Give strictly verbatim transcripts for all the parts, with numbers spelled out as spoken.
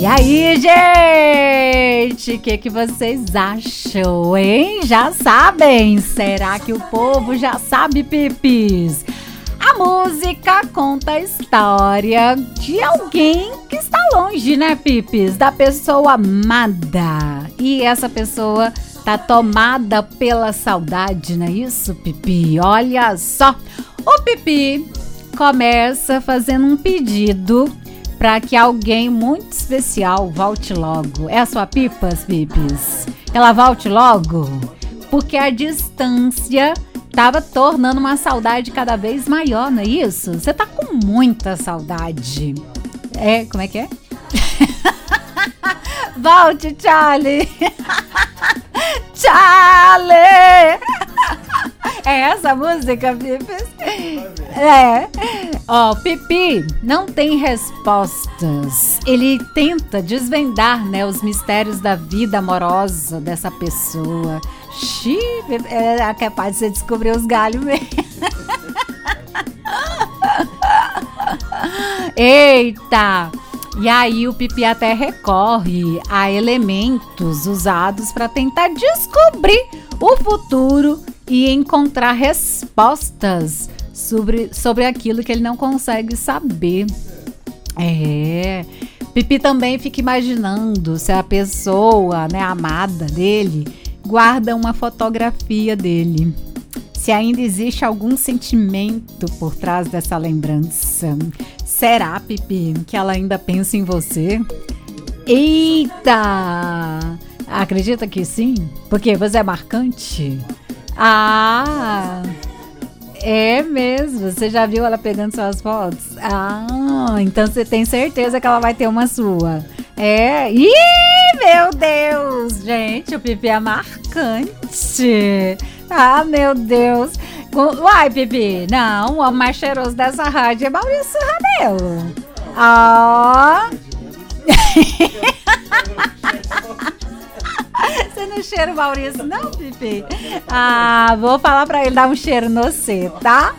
E aí, gente, o que, que vocês acham, hein? Já sabem? Será que o povo já sabe, Pipis? A música conta a história de alguém que está longe, né, Pipis? Da pessoa amada. E essa pessoa tá tomada pela saudade, não é isso, Pipi? Olha só, o Pipi começa fazendo um pedido para que alguém muito especial volte logo. É a sua Pipas, Pipis? Ela volte logo? Porque a distância tava tornando uma saudade cada vez maior, não é isso? Você tá com muita saudade. É, como é que é? Volte, Charlie! Charlie! É essa a música, Pipis? É. Ó, Pipi não tem respostas. Ele tenta desvendar, né, os mistérios da vida amorosa dessa pessoa. Xiii, é capaz de você descobrir os galhos mesmo. Eita! E aí o Pipi até recorre a elementos usados para tentar descobrir o futuro e encontrar respostas sobre, sobre aquilo que ele não consegue saber. É, Pipi também fica imaginando se a pessoa, né, amada dele, guarda uma fotografia dele. Se ainda existe algum sentimento por trás dessa lembrança. Será, Pipi, que ela ainda pensa em você? Eita! Acredita que sim? Porque você é marcante? Ah, é mesmo? Você já viu ela pegando suas fotos? Ah, então você tem certeza que ela vai ter uma sua. É, ih, meu Deus, gente, o Pipi é marcante. Ah, meu Deus. Uai, Pipi, não, o homem mais cheiroso dessa rádio é Maurício Ramelo. Ó. Você não cheira o Maurício, não, Pipi? Ah, vou falar pra ele dar um cheiro no você, tá?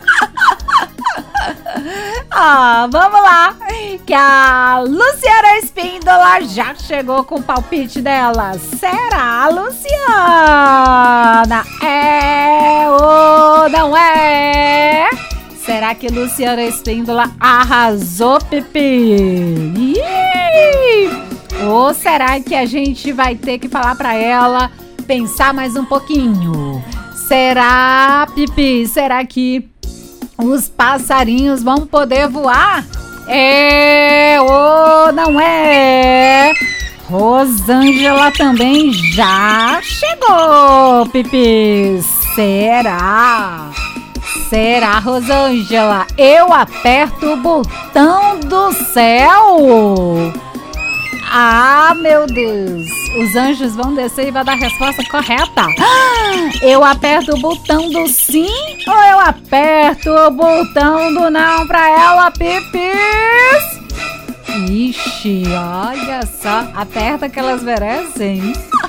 Ah, vamos lá, que a Luciana Espíndola já chegou com o palpite dela. Será, Luciana? É ou não é? Será que Luciana Espíndola arrasou, Pipi? Ih! Ou será que a gente vai ter que falar pra ela pensar mais um pouquinho? Será, Pipi? Será que os passarinhos vão poder voar? É ou não é? Rosângela também já chegou, Pipi. Será? Será, Rosângela? Eu aperto o botão do céu? Ah, meu Deus. Os anjos vão descer e vai dar a resposta correta. Eu aperto o botão do sim ou eu aperto o botão do não pra ela, Pipis? Ixi, olha só. Aperta que elas merecem.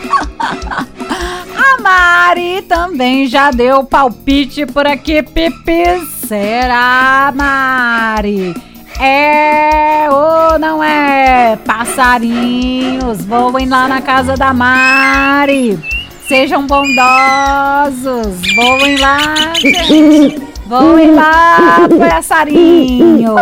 A Mari também já deu palpite por aqui, Pipis. Será, Mari? É ou não é? Passarinhos, voem lá na casa da Mari. Sejam bondosos. Voem lá, gente. Voem lá, passarinhos.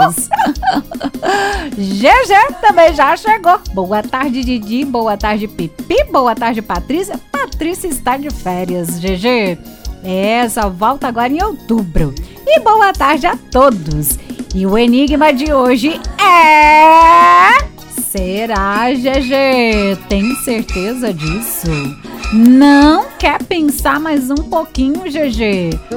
G G também já chegou. Boa tarde, Didi. Boa tarde, Pipi. Boa tarde, Patrícia. Patrícia está de férias, G G. É, só volta agora em outubro. E boa tarde a todos. E o enigma de hoje é... Será, G G? Tem certeza disso? Não quer pensar mais um pouquinho, G G?